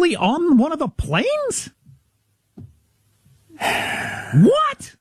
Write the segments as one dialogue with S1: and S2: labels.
S1: supposedly on one of the planes? What?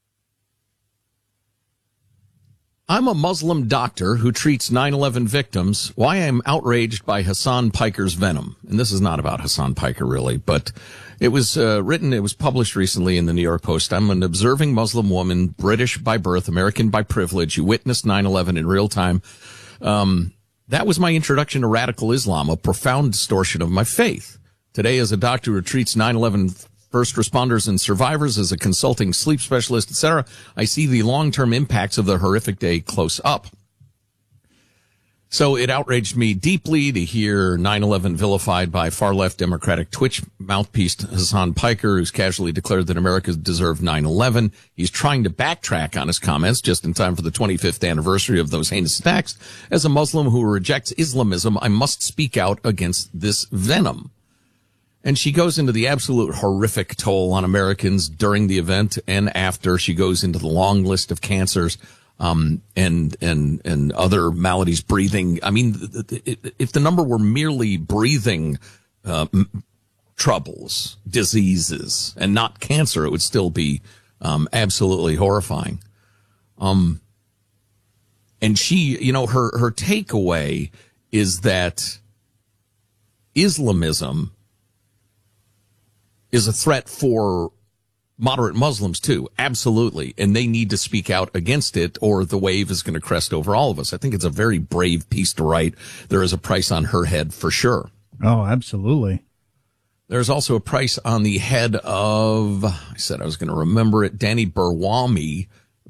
S2: I'm a Muslim doctor who treats 9/11 victims. Why I'm outraged by Hassan Piker's venom. And this is not about Hassan Piker, really, but it was it was published recently in the New York Post. I'm an observing Muslim woman, British by birth, American by privilege, who witnessed 9/11 in real time. That was my introduction to radical Islam, a profound distortion of my faith. Today, as a doctor who treats 9/11 first responders and survivors, as a consulting sleep specialist, etc., I see the long-term impacts of the horrific day close up. So it outraged me deeply to hear 9/11 vilified by far-left Democratic Twitch mouthpiece Hassan Piker, who's casually declared that America deserved 9/11. He's trying to backtrack on his comments just in time for the 25th anniversary of those heinous attacks. As a Muslim who rejects Islamism, I must speak out against this venom. And she goes into the absolute horrific toll on Americans during the event and after. She goes into the long list of cancers, and other maladies, breathing. I mean, if the number were merely breathing, troubles, diseases, and not cancer, it would still be, absolutely horrifying. And she, her takeaway is that Islamism is a threat for moderate Muslims too. Absolutely. And they need to speak out against it or the wave is going to crest over all of us. I think it's a very brave piece to write. There is a price on her head for sure.
S1: Oh, absolutely.
S2: There's also a price on the head of, I said I was going to remember it, Danny Bermawi,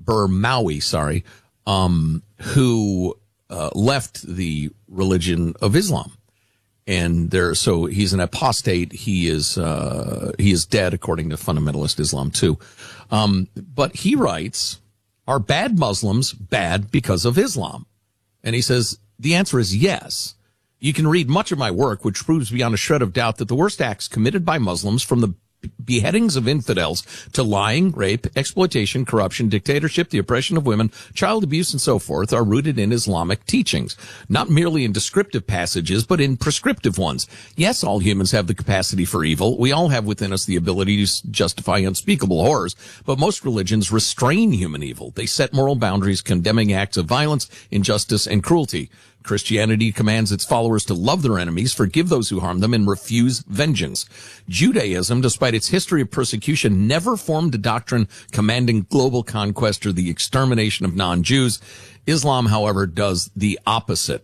S2: who left the religion of Islam. And so he's an apostate. He is dead according to fundamentalist Islam too. But he writes, are bad Muslims bad because of Islam? And he says, the answer is yes. You can read much of my work, which proves beyond a shred of doubt that the worst acts committed by Muslims, from the beheadings of infidels to lying, rape, exploitation, corruption, dictatorship, the oppression of women, child abuse, and so forth, are rooted in Islamic teachings, not merely in descriptive passages, but in prescriptive ones. Yes, all humans have the capacity for evil. We all have within us the ability to justify unspeakable horrors, but most religions restrain human evil. They set moral boundaries, condemning acts of violence, injustice, and cruelty. Christianity commands its followers to love their enemies, forgive those who harm them, and refuse vengeance. Judaism, despite its history of persecution, never formed a doctrine commanding global conquest or the extermination of non-Jews. Islam, however, does the opposite.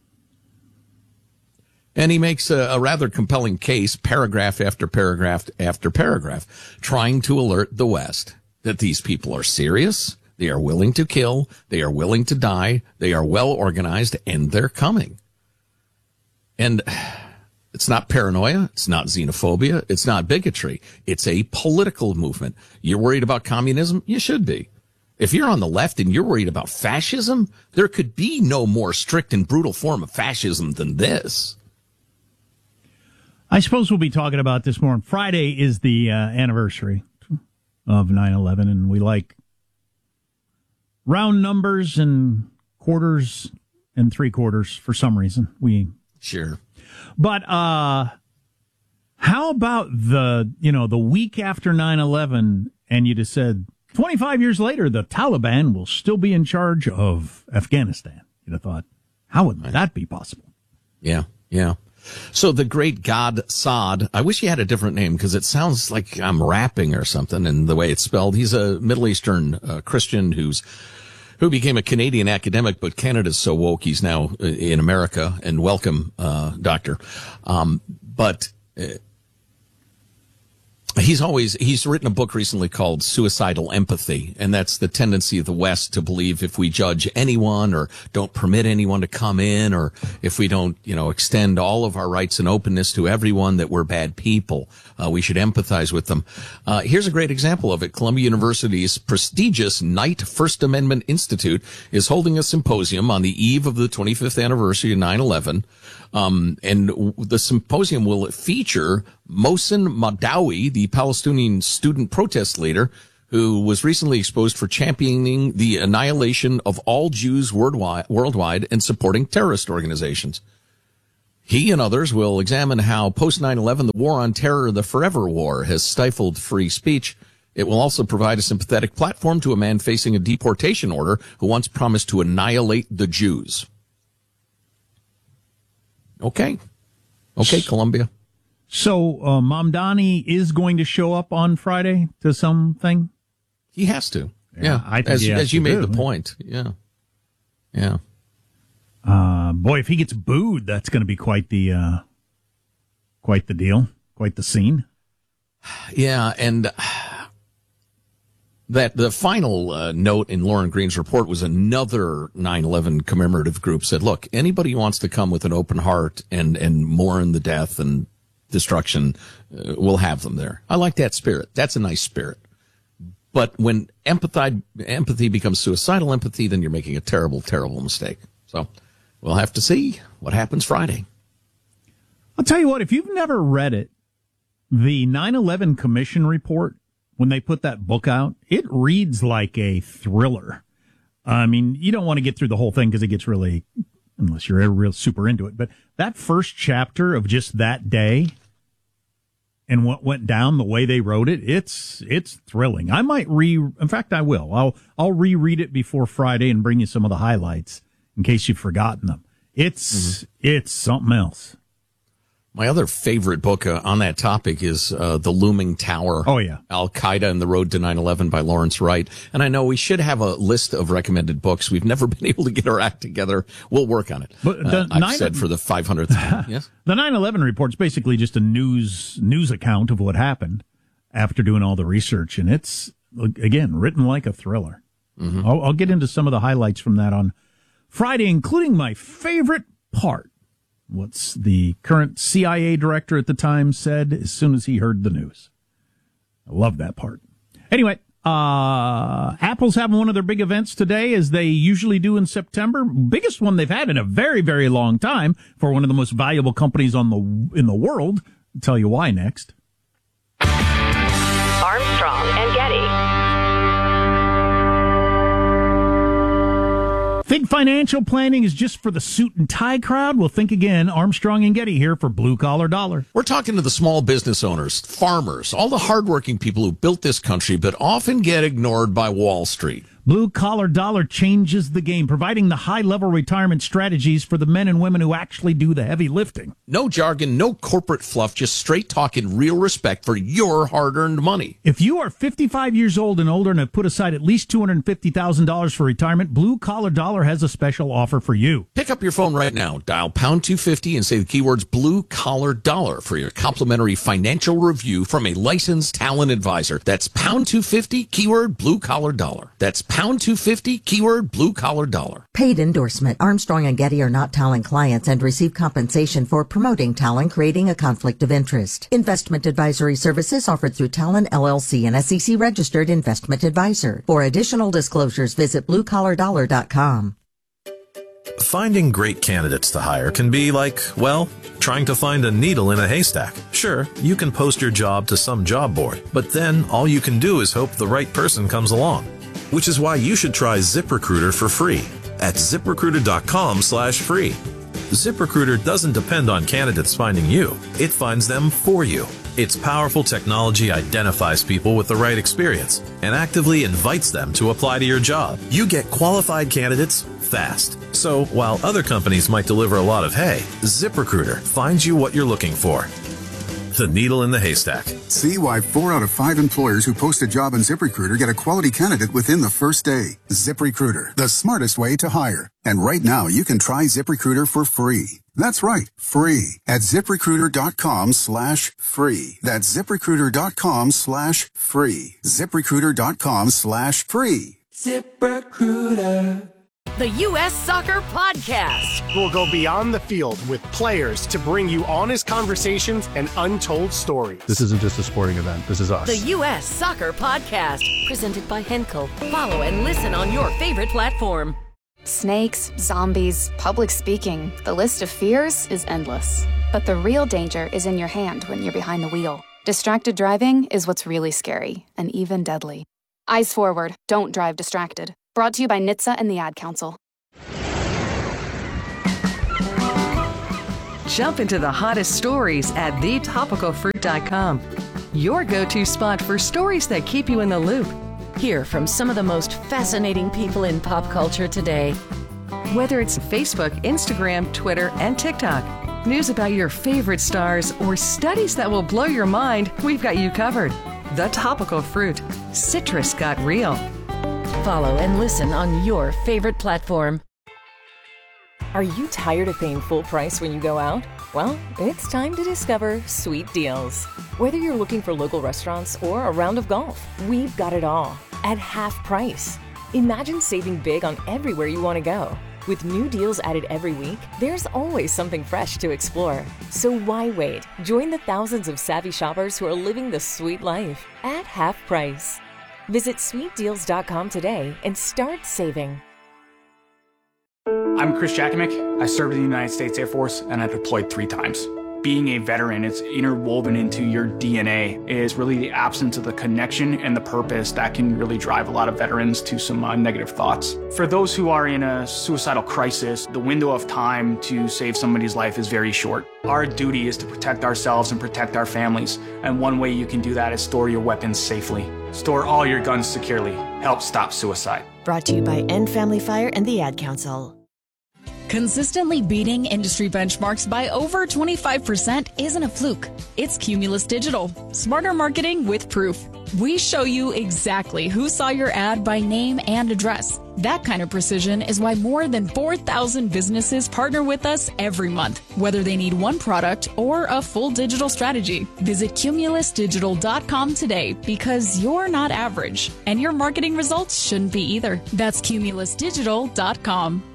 S2: And he makes a rather compelling case, paragraph after paragraph after paragraph, trying to alert the West that these people are serious. They are willing to kill. They are willing to die. They are well organized, and they're coming. And it's not paranoia. It's not xenophobia. It's not bigotry. It's a political movement. You're worried about communism? You should be. If you're on the left and you're worried about fascism, there could be no more strict and brutal form of fascism than this.
S1: I suppose we'll be talking about this more. Friday is the anniversary of 9/11, and we like round numbers and quarters and three-quarters for some reason.
S2: Sure.
S1: But how about the week after 9/11, and you just said 25 years later the Taliban will still be in charge of Afghanistan? You'd have thought, how would that be possible?
S2: Yeah. So the great God Saad, I wish he had a different name because it sounds like I'm rapping or something in the way it's spelled. He's a Middle Eastern Christian who became a Canadian academic, but Canada's so woke he's now in America. And welcome, doctor. He's written a book recently called Suicidal Empathy, and that's the tendency of the West to believe if we judge anyone or don't permit anyone to come in, or if we don't, extend all of our rights and openness to everyone, that we're bad people. We should empathize with them. Here's a great example of it. Columbia University's prestigious Knight First Amendment Institute is holding a symposium on the eve of the 25th anniversary of 9/11. And the symposium will feature Mohsen Madawi, the Palestinian student protest leader, who was recently exposed for championing the annihilation of all Jews worldwide and supporting terrorist organizations. He and others will examine how post 9/11 the war on terror, the forever war, has stifled free speech. It will also provide a sympathetic platform to a man facing a deportation order who once promised to annihilate the Jews. Okay, Columbia.
S1: So Mamdani is going to show up on Friday to something?
S2: He has to. Yeah,
S1: I think
S2: as you made the point. Yeah.
S1: Boy, if he gets booed, that's going to be quite the deal, quite the scene.
S2: Yeah, and that the final note in Lauren Green's report was another 9/11 commemorative group said, look, anybody who wants to come with an open heart and mourn the death and destruction, we'll have them there. I like that spirit. That's a nice spirit. But when empathy becomes suicidal empathy, then you're making a terrible, terrible mistake. So we'll have to see what happens Friday.
S1: I'll tell you what, if you've never read it, the 9/11 Commission report, when they put that book out, it reads like a thriller. I mean, you don't want to get through the whole thing because it gets really, unless you're real super into it. But that first chapter of just that day and what went down, the way they wrote it, it's thrilling. I might in fact, I will. I'll reread it before Friday and bring you some of the highlights in case you've forgotten them. It's something else.
S2: My other favorite book on that topic is The Looming Tower.
S1: Oh, yeah.
S2: Al-Qaeda and the Road to 9/11 by Lawrence Wright. And I know we should have a list of recommended books. We've never been able to get our act together. We'll work on it. But I've said for the 500th time. Yes?
S1: The 9/11 report's basically just a news account of what happened after doing all the research. And it's, again, written like a thriller. Mm-hmm. I'll get into some of the highlights from that on Friday, including my favorite part. What's the current CIA director at the time said as soon as he heard the news. I love that part. Anyway, Apple's having one of their big events today, as they usually do in September. Biggest one they've had in a very, very long time for one of the most valuable companies in the world. I'll tell you why next.
S3: Armstrong and Getty.
S1: Think financial planning is just for the suit and tie crowd? Well, think again. Armstrong and Getty here for Blue Collar Dollar.
S2: We're talking to the small business owners, farmers, all the hardworking people who built this country but often get ignored by Wall Street.
S1: Blue Collar Dollar changes the game, providing the high-level retirement strategies for the men and women who actually do the heavy lifting.
S2: No jargon, no corporate fluff, just straight talk and real respect for your hard-earned money.
S1: If you are 55 years old and older and have put aside at least $250,000 for retirement, Blue Collar Dollar has a special offer for you.
S2: Pick up your phone right now, dial pound 250 and say the keywords Blue Collar Dollar for your complimentary financial review from a licensed talent advisor. That's pound 250, keyword Blue Collar Dollar. That's pound 250, keyword Blue Collar Dollar.
S4: Paid endorsement. Armstrong and Getty are not Talon clients and receive compensation for promoting Talon, creating a conflict of interest. Investment advisory services offered through Talon LLC, an SEC registered investment advisor. For additional disclosures, visit bluecollardollar.com.
S5: Finding great candidates to hire can be like, well, trying to find a needle in a haystack. Sure, you can post your job to some job board, but then all you can do is hope the right person comes along. Which is why you should try ZipRecruiter for free at ZipRecruiter.com/free. ZipRecruiter doesn't depend on candidates finding you. It finds them for you. Its powerful technology identifies people with the right experience and actively invites them to apply to your job. You get qualified candidates fast. So while other companies might deliver a lot of hay, ZipRecruiter finds you what you're looking for. The needle in the haystack.
S6: See why 4 out of 5 employers who post a job on ZipRecruiter get a quality candidate within the first day. ZipRecruiter, the smartest way to hire. And right now, you can try ZipRecruiter for free. That's right, free at ZipRecruiter.com/free. That's ZipRecruiter.com/free. ZipRecruiter.com/free.
S7: ZipRecruiter.
S3: The U.S. Soccer Podcast.
S8: We'll go beyond the field with players to bring you honest conversations and untold stories.
S9: This isn't just a sporting event. This is us.
S3: The U.S. Soccer Podcast. Presented by Henkel. Follow and listen on your favorite platform.
S10: Snakes, zombies, public speaking. The list of fears is endless. But the real danger is in your hand when you're behind the wheel. Distracted driving is what's really scary and even deadly. Eyes forward. Don't drive distracted. Brought to you by NHTSA and the Ad Council.
S11: Jump into the hottest stories at thetopicalfruit.com. Your go-to spot for stories that keep you in the loop.
S3: Hear from some of the most fascinating people in pop culture today.
S11: Whether it's Facebook, Instagram, Twitter, and TikTok, news about your favorite stars, or studies that will blow your mind, we've got you covered. The Topical Fruit. Citrus got real.
S3: Follow and listen on your favorite platform.
S12: Are you tired of paying full price when you go out? Well, it's time to discover Sweet Deals. Whether you're looking for local restaurants or a round of golf, we've got it all at half price. Imagine saving big on everywhere you want to go. With new deals added every week, there's always something fresh to explore. So why wait? Join the thousands of savvy shoppers who are living the sweet life at half price. Visit sweetdeals.com today and start saving.
S13: I'm Chris Jakimick. I served in the United States Air Force and I deployed 3 times. Being a veteran, it's interwoven into your DNA. It is really the absence of the connection and the purpose that can really drive a lot of veterans to some negative thoughts. For those who are in a suicidal crisis, the window of time to save somebody's life is very short. Our duty is to protect ourselves and protect our families. And one way you can do that is store your weapons safely. Store all your guns securely. Help stop suicide.
S14: Brought to you by End Family Fire and the Ad Council.
S15: Consistently beating industry benchmarks by over 25% isn't a fluke. It's Cumulus Digital. Smarter marketing with proof. We show you exactly who saw your ad by name and address. That kind of precision is why more than 4,000 businesses partner with us every month, whether they need one product or a full digital strategy. Visit cumulusdigital.com today because you're not average, and your marketing results shouldn't be either. That's cumulusdigital.com.